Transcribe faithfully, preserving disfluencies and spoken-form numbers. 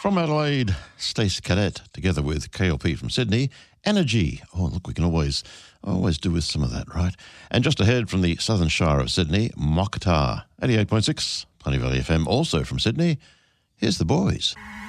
From Adelaide, Stacey Cadet, together with K L P from Sydney. Energy. Oh, look, we can always always do with some of that, right? And just ahead from the Southern Shire of Sydney, Mokata, eighty-eight point six, Plenty Valley F M, also from Sydney. Here's the boys.